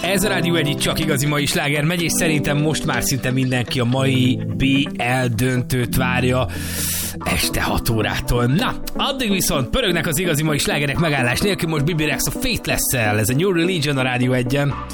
Ez a Rádió Egy, csak igazi mai sláger megy, és szerintem most már szinte mindenki a mai BL döntőt várja este 6 órától. Na, addig viszont pörögnek az igazi mai slágerek megállás nélkül, most Bibi Rex a Faithless-szel, ez a New Religion a Rádió Egyen.